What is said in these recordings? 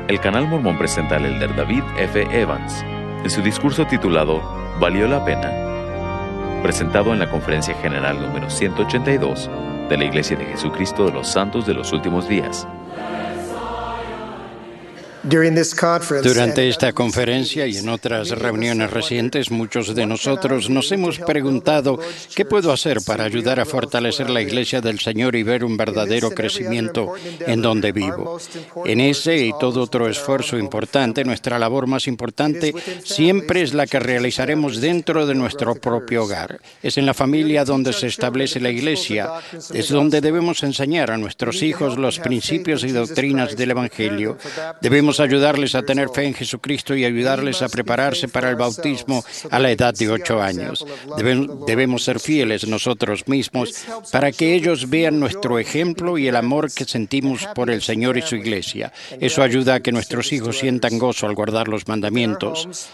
El canal Mormón presenta al elder David F. Evans en su discurso titulado ¿Valió la pena?, presentado en la Conferencia General número 182 de la Iglesia de Jesucristo de los Santos de los Últimos Días. Durante esta conferencia y en otras reuniones recientes, muchos de nosotros nos hemos preguntado ¿qué puedo hacer para ayudar a fortalecer la Iglesia del Señor y ver un verdadero crecimiento en donde vivo? En ese y todo otro esfuerzo importante, nuestra labor más importante siempre es la que realizaremos dentro de nuestro propio hogar. Es en la familia donde se establece la Iglesia, es donde debemos enseñar a nuestros hijos los principios y doctrinas del Evangelio. Debemos ayudarles a tener fe en Jesucristo y ayudarles a prepararse para el bautismo a la edad de 8 años. Debemos ser fieles nosotros mismos para que ellos vean nuestro ejemplo y el amor que sentimos por el Señor y su Iglesia. Eso ayuda a que nuestros hijos sientan gozo al guardar los mandamientos.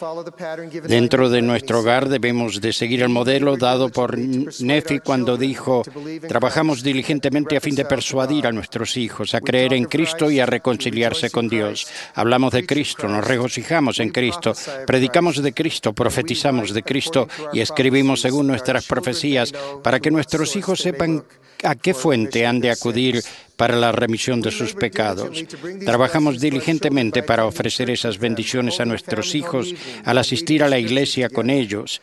Dentro de nuestro hogar debemos de seguir el modelo dado por Nefi cuando dijo: trabajamos diligentemente a fin de persuadir a nuestros hijos a creer en Cristo y a reconciliarse con Dios. Hablamos de Cristo, nos regocijamos en Cristo, predicamos de Cristo, profetizamos de Cristo y escribimos según nuestras profecías para que nuestros hijos sepan a qué fuente han de acudir para la remisión de sus pecados. Trabajamos diligentemente para ofrecer esas bendiciones a nuestros hijos al asistir a la iglesia con ellos.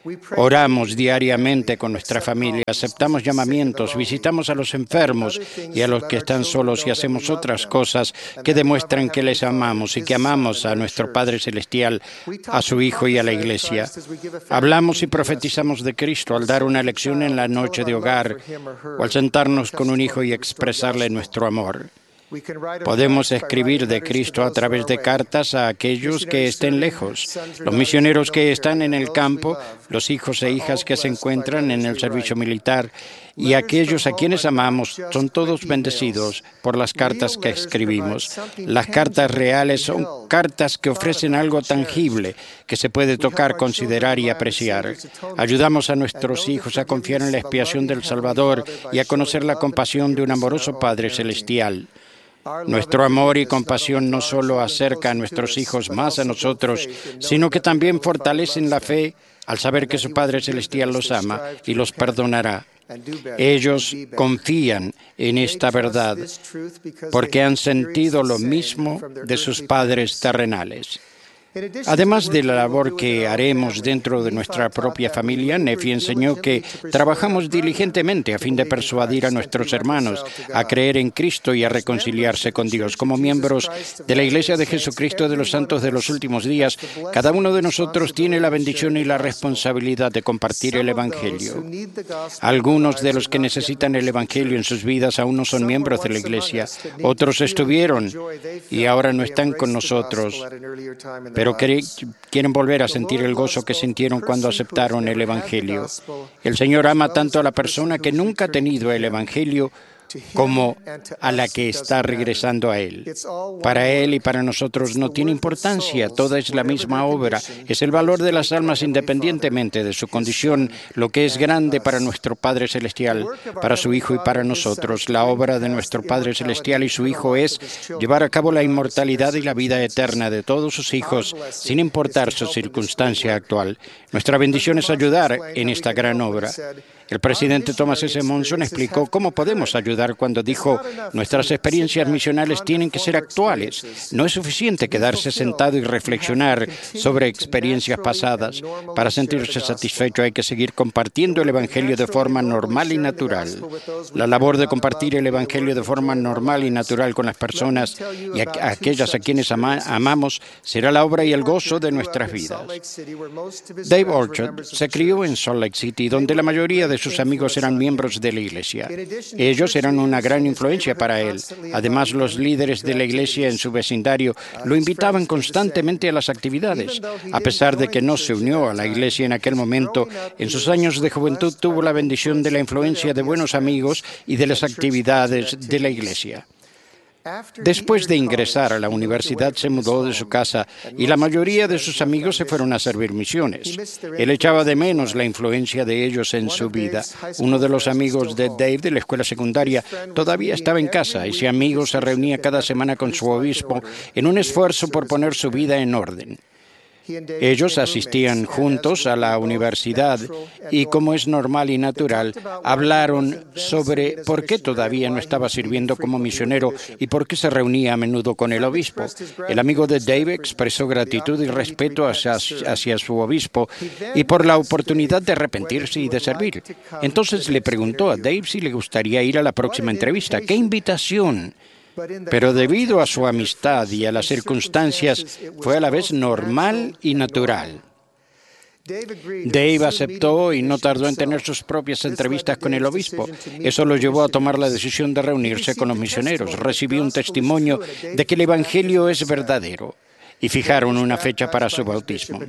Oramos diariamente con nuestra familia, aceptamos llamamientos, visitamos a los enfermos y a los que están solos y hacemos otras cosas que demuestran que les amamos y que amamos a nuestro Padre Celestial, a su Hijo y a la Iglesia. Hablamos y profetizamos de Cristo al dar una lección en la noche de hogar o al sentarnos con un hijo y expresarle nuestro amor. Podemos escribir de Cristo a través de cartas a aquellos que estén lejos, los misioneros que están en el campo, los hijos e hijas que se encuentran en el servicio militar y aquellos a quienes amamos. Son todos bendecidos por las cartas que escribimos. Las cartas reales son cartas que ofrecen algo tangible que se puede tocar, considerar y apreciar. Ayudamos a nuestros hijos a confiar en la expiación del Salvador y a conocer la compasión de un amoroso Padre Celestial. Nuestro amor y compasión no solo acerca a nuestros hijos más a nosotros, sino que también fortalecen la fe al saber que su Padre Celestial los ama y los perdonará. Ellos confían en esta verdad porque han sentido lo mismo de sus padres terrenales. Además de la labor que haremos dentro de nuestra propia familia, Nefi enseñó que trabajamos diligentemente a fin de persuadir a nuestros hermanos a creer en Cristo y a reconciliarse con Dios. Como miembros de la Iglesia de Jesucristo de los Santos de los Últimos Días, cada uno de nosotros tiene la bendición y la responsabilidad de compartir el Evangelio. Algunos de los que necesitan el Evangelio en sus vidas aún no son miembros de la Iglesia. Otros estuvieron y ahora no están con nosotros, pero quieren volver a sentir el gozo que sintieron cuando aceptaron el Evangelio. El Señor ama tanto a la persona que nunca ha tenido el Evangelio como a la que está regresando a Él. Para Él y para nosotros no tiene importancia, toda es la misma obra. Es el valor de las almas independientemente de su condición, lo que es grande para nuestro Padre Celestial, para su Hijo y para nosotros. La obra de nuestro Padre Celestial y su Hijo es llevar a cabo la inmortalidad y la vida eterna de todos sus hijos, sin importar su circunstancia actual. Nuestra bendición es ayudar en esta gran obra. El presidente Thomas S. Monson explicó cómo podemos ayudar cuando dijo: nuestras experiencias misionales tienen que ser actuales. No es suficiente quedarse sentado y reflexionar sobre experiencias pasadas. Para sentirse satisfecho hay que seguir compartiendo el Evangelio de forma normal y natural. La labor de compartir el Evangelio de forma normal y natural con las personas y aquellas a quienes amamos será la obra y el gozo de nuestras vidas. Dave Orchard se crió en Salt Lake City, donde la mayoría de sus amigos eran miembros de la iglesia. Ellos eran una gran influencia para él. Además, los líderes de la iglesia en su vecindario lo invitaban constantemente a las actividades. A pesar de que no se unió a la iglesia en aquel momento, en sus años de juventud tuvo la bendición de la influencia de buenos amigos y de las actividades de la iglesia. Después de ingresar a la universidad, se mudó de su casa y la mayoría de sus amigos se fueron a servir misiones. Él echaba de menos la influencia de ellos en su vida. Uno de los amigos de Dave de la escuela secundaria todavía estaba en casa. Ese amigo se reunía cada semana con su obispo en un esfuerzo por poner su vida en orden. Ellos asistían juntos a la universidad y, como es normal y natural, hablaron sobre por qué todavía no estaba sirviendo como misionero y por qué se reunía a menudo con el obispo. El amigo de Dave expresó gratitud y respeto hacia su obispo y por la oportunidad de arrepentirse y de servir. Entonces le preguntó a Dave si le gustaría ir a la próxima entrevista. ¡Qué invitación! Pero debido a su amistad y a las circunstancias, fue a la vez normal y natural. Dave aceptó y no tardó en tener sus propias entrevistas con el obispo. Eso lo llevó a tomar la decisión de reunirse con los misioneros. Recibió un testimonio de que el Evangelio es verdadero y fijaron una fecha para su bautismo.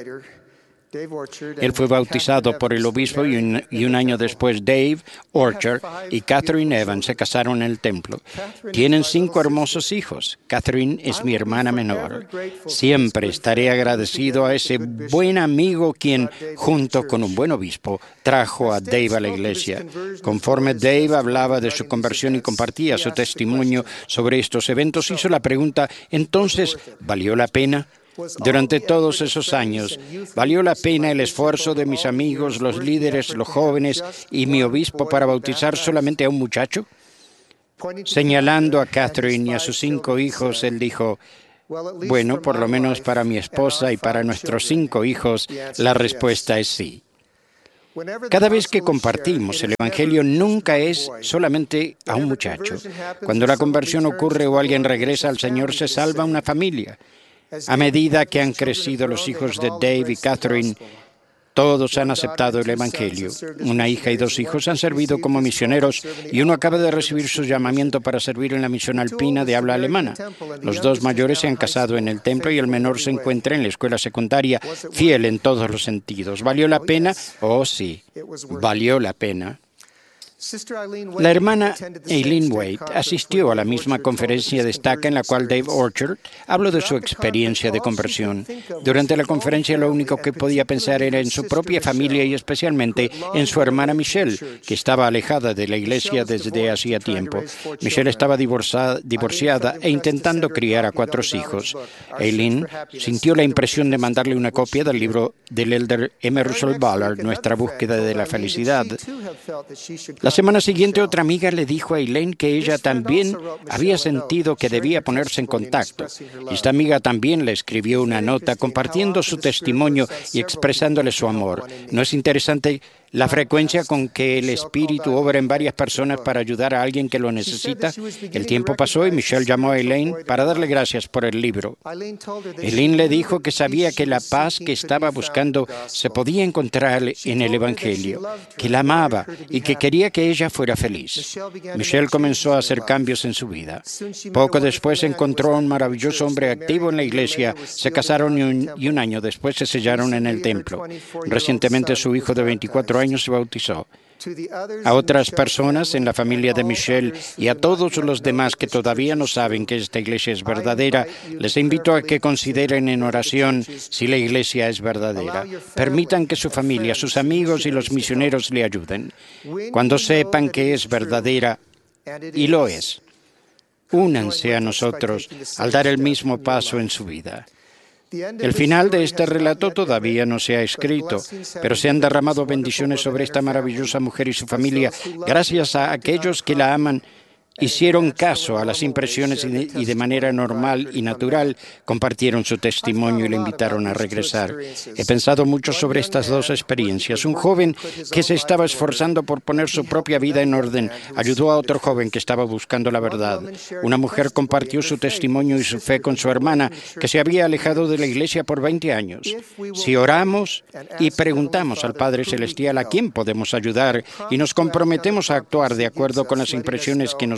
Él fue bautizado por el obispo y un año después Dave Orchard y Catherine Evans se casaron en el templo. Tienen 5 hermosos hijos. Catherine es mi hermana menor. Siempre estaré agradecido a ese buen amigo quien, junto con un buen obispo, trajo a Dave a la iglesia. Conforme Dave hablaba de su conversión y compartía su testimonio sobre estos eventos, hizo la pregunta, ¿entonces valió la pena? Durante todos esos años, ¿valió la pena el esfuerzo de mis amigos, los líderes, los jóvenes y mi obispo para bautizar solamente a un muchacho? Señalando a Catherine y a sus 5 hijos, él dijo, bueno, por lo menos para mi esposa y para nuestros 5 hijos, la respuesta es sí. Cada vez que compartimos el Evangelio, nunca es solamente a un muchacho. Cuando la conversión ocurre o alguien regresa al Señor, se salva una familia. A medida que han crecido los hijos de Dave y Catherine, todos han aceptado el Evangelio. Una hija y 2 hijos han servido como misioneros y uno acaba de recibir su llamamiento para servir en la misión alpina de habla alemana. Los 2 mayores se han casado en el templo y el menor se encuentra en la escuela secundaria, fiel en todos los sentidos. ¿Valió la pena? Oh, sí, valió la pena. La hermana Eileen Wade asistió a la misma conferencia Destaca en la cual Dave Orchard habló de su experiencia de conversión. Durante la conferencia lo único que podía pensar era en su propia familia y especialmente en su hermana Michelle, que estaba alejada de la iglesia desde hacía tiempo. Michelle estaba divorciada e intentando criar a 4 hijos. Eileen sintió la impresión de mandarle una copia del libro del elder M. Russell Ballard, Nuestra búsqueda de la felicidad. La semana siguiente, otra amiga le dijo a Eileen que ella también había sentido que debía ponerse en contacto. Esta amiga también le escribió una nota compartiendo su testimonio y expresándole su amor. ¿No es interesante la frecuencia con que el Espíritu obra en varias personas para ayudar a alguien que lo necesita? El tiempo pasó y Michelle llamó a Eileen para darle gracias por el libro. Eileen le dijo que sabía que la paz que estaba buscando se podía encontrar en el Evangelio, que la amaba y que quería que ella fuera feliz. Michelle comenzó a hacer cambios en su vida. Poco después encontró a un maravilloso hombre activo en la iglesia, se casaron y un año después se sellaron en el templo. Recientemente su hijo de 24 años se bautizó. A otras personas en la familia de Michelle y a todos los demás que todavía no saben que esta iglesia es verdadera, les invito a que consideren en oración si la iglesia es verdadera. Permitan que su familia, sus amigos y los misioneros le ayuden. Cuando sepan que es verdadera, y lo es, únanse a nosotros al dar el mismo paso en su vida. El final de este relato todavía no se ha escrito, pero se han derramado bendiciones sobre esta maravillosa mujer y su familia gracias a aquellos que la aman. Hicieron caso a las impresiones y de manera normal y natural compartieron su testimonio y le invitaron a regresar. He pensado mucho sobre estas 2 experiencias. Un joven que se estaba esforzando por poner su propia vida en orden ayudó a otro joven que estaba buscando la verdad. Una mujer compartió su testimonio y su fe con su hermana que se había alejado de la iglesia por 20 años. Si oramos y preguntamos al Padre Celestial a quién podemos ayudar y nos comprometemos a actuar de acuerdo con las impresiones que nos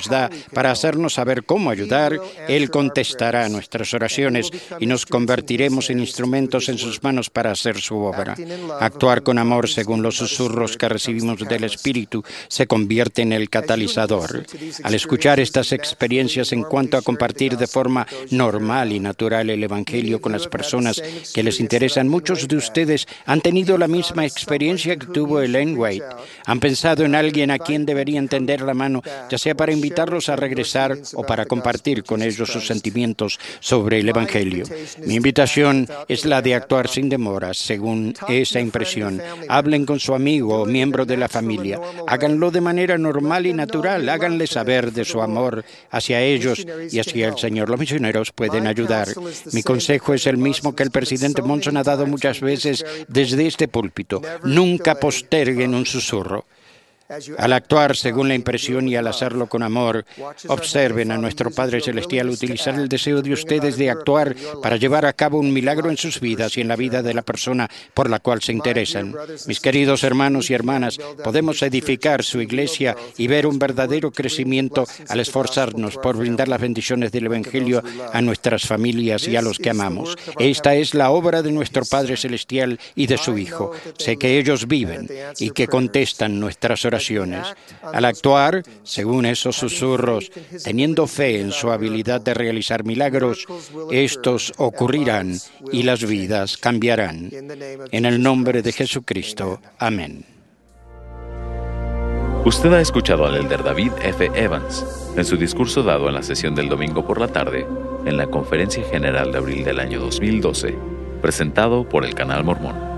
nos da para hacernos saber cómo ayudar, Él contestará nuestras oraciones y nos convertiremos en instrumentos en sus manos para hacer su obra. Actuar con amor según los susurros que recibimos del Espíritu se convierte en el catalizador. Al escuchar estas experiencias en cuanto a compartir de forma normal y natural el Evangelio con las personas que les interesan, muchos de ustedes han tenido la misma experiencia que tuvo Ellen White. Han pensado en alguien a quien deberían tender la mano, ya sea para invitarlos a regresar o para compartir con ellos sus sentimientos sobre el Evangelio. Mi invitación es la de actuar sin demoras, según esa impresión. Hablen con su amigo o miembro de la familia. Háganlo de manera normal y natural. Háganle saber de su amor hacia ellos y hacia el Señor. Los misioneros pueden ayudar. Mi consejo es el mismo que el presidente Monson ha dado muchas veces desde este púlpito. Nunca posterguen un susurro. Al actuar según la impresión y al hacerlo con amor, observen a nuestro Padre Celestial utilizar el deseo de ustedes de actuar para llevar a cabo un milagro en sus vidas y en la vida de la persona por la cual se interesan. Mis queridos hermanos y hermanas, podemos edificar su iglesia y ver un verdadero crecimiento al esforzarnos por brindar las bendiciones del Evangelio a nuestras familias y a los que amamos. Esta es la obra de nuestro Padre Celestial y de su Hijo. Sé que ellos viven y que contestan nuestras oraciones. Al actuar, según esos susurros, teniendo fe en su habilidad de realizar milagros, estos ocurrirán y las vidas cambiarán. En el nombre de Jesucristo. Amén. Usted ha escuchado al elder David F. Evans en su discurso dado en la sesión del domingo por la tarde en la Conferencia General de abril del año 2012, presentado por el Canal Mormón.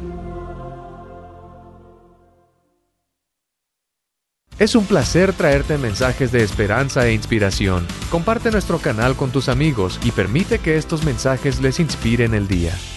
Es un placer traerte mensajes de esperanza e inspiración. Comparte nuestro canal con tus amigos y permite que estos mensajes les inspiren el día.